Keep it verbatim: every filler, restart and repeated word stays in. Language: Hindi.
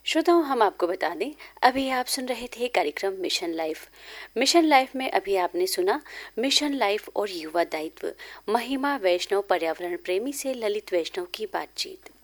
श्रोताओं, हम आपको बता दें, अभी आप सुन रहे थे कार्यक्रम मिशन लाइफ। मिशन लाइफ में अभी आपने सुना मिशन लाइफ और युवा दायित्व, महिमा वैष्णव पर्यावरण प्रेमी से ललित वैष्णव की बातचीत।